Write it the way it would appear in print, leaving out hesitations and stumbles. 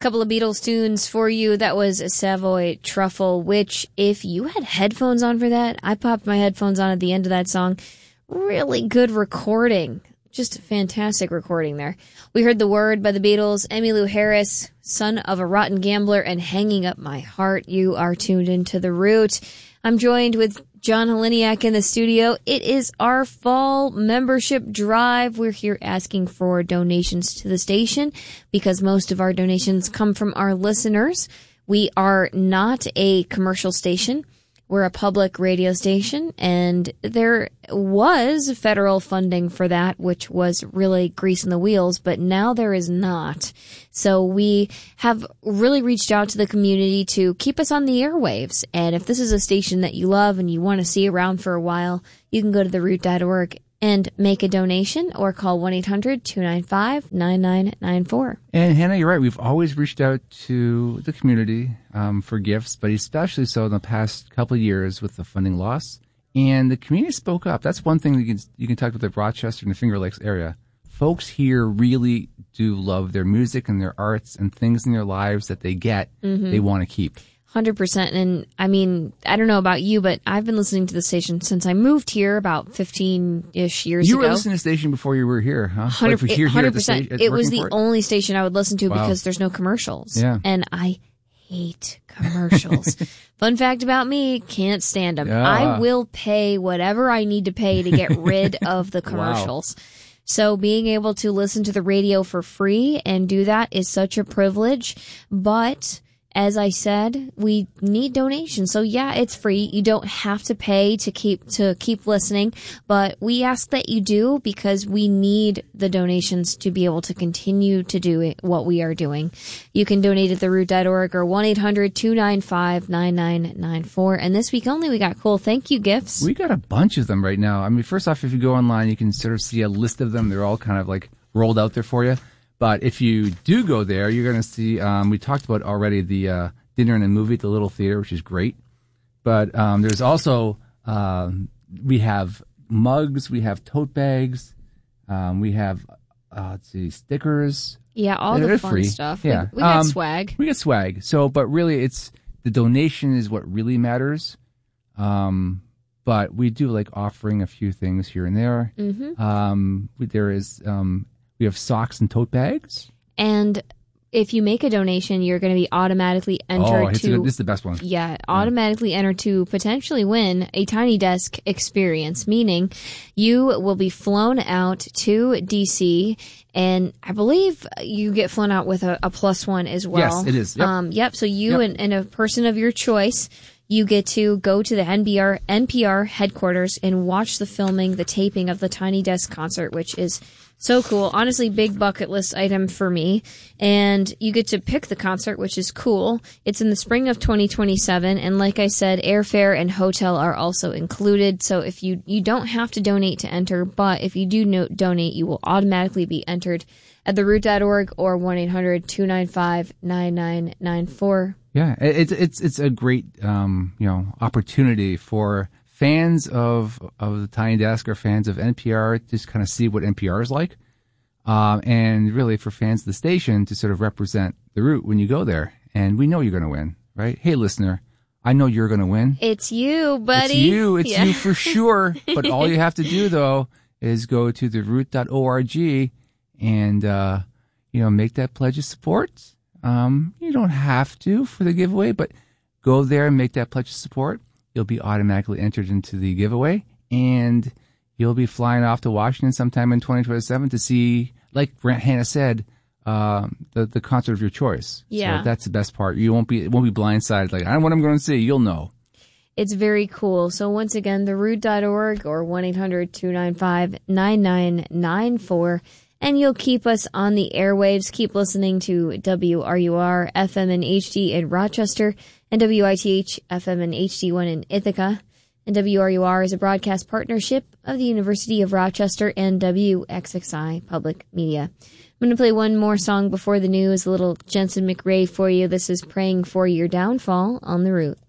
Couple of Beatles tunes for you. That was Savoy Truffle, which if you had headphones on for that, I popped my headphones on at the end of that song. Really good recording. Just a fantastic recording there. We heard The Word by the Beatles, Emmylou Harris, Son of a Rotten Gambler, and Hanging Up My Heart. You are tuned into The Root. I'm joined with John Haliniak in the studio. It is our fall membership drive. We're here asking for donations to the station because most of our donations come from our listeners. We are not a commercial station. We're a public radio station, and there was federal funding for that, which was really greasing the wheels, but now there is not. So we have really reached out to the community to keep us on the airwaves. And if this is a station that you love and you want to see around for a while, you can go to theroot.org and make a donation or call 1-800-295-9994. And Hannah, you're right. We've always reached out to the community for gifts, but especially so in the past couple of years with the funding loss. And the community spoke up. That's one thing that you can talk about the Rochester and the Finger Lakes area. Folks here really do love their music and their arts and things in their lives that they get, they want to keep. 100%. And I mean, I don't know about you, but I've been listening to the station since I moved here about 15-ish years ago. You were listening to the station before you were here, huh? 100%. It was the only station I would listen to because there's no commercials. Yeah. And I hate commercials. Fun fact about me, can't stand them. Yeah. I will pay whatever I need to pay to get rid of the commercials. Wow. So being able to listen to the radio for free and do that is such a privilege. But as I said, we need donations. So yeah, it's free. You don't have to pay to keep listening, but we ask that you do because we need the donations to be able to continue to do what we are doing. You can donate at theroot.org or 1-800-295-9994. And this week only, we got cool thank you gifts. We got a bunch of them right now. I mean, first off, if you go online, you can sort of see a list of them. They're all kind of like rolled out there for you. But if you do go there, you're going to see, we talked about already the dinner and a movie at the Little Theater, which is great. But there's also, we have mugs, we have tote bags, we have, stickers. Yeah, all the fun free stuff. Yeah. We got swag. We got swag. So, but really the donation is what really matters. But we do like offering a few things here and there. Mm-hmm. We have socks and tote bags. And if you make a donation, you're going to be automatically entered this is the best one. Yeah, automatically entered to potentially win a Tiny Desk experience, meaning you will be flown out to D.C., and I believe you get flown out with a +1 as well. Yes, it is. Yep. So you and a person of your choice, you get to go to the NPR headquarters and watch the taping of the Tiny Desk concert, which is so cool. Honestly, big bucket list item for me. And you get to pick the concert, which is cool. It's in the spring of 2027. And like I said, airfare and hotel are also included. So if you don't have to donate to enter, but if you do donate, you will automatically be entered at theroot.org or 1-800-295-9994. Yeah, it's a great opportunity for fans of the Tiny Desk or fans of NPR just kind of see what NPR is like, and really for fans of the station to sort of represent the Root when you go there. And we know you're going to win, right? Hey, listener, I know you're going to win. It's you, buddy. It's you for sure. But all you have to do though is go to theroot.org and make that pledge of support. You don't have to for the giveaway, but go there and make that pledge of support. You'll be automatically entered into the giveaway, and you'll be flying off to Washington sometime in 2027 to see, like Hannah said, the concert of your choice. Yeah. So that's the best part. You won't be blindsided. Like, I don't know what I'm going to see. You'll know. It's very cool. So once again, theroot.org or 1-800-295-9994. And you'll keep us on the airwaves. Keep listening to WRUR FM and HD in Rochester and WITH FM and HD1 in Ithaca. And WRUR is a broadcast partnership of the University of Rochester and WXXI Public Media. I'm going to play one more song before the news, a little Jensen McRae for you. This is Praying for Your Downfall on The Root.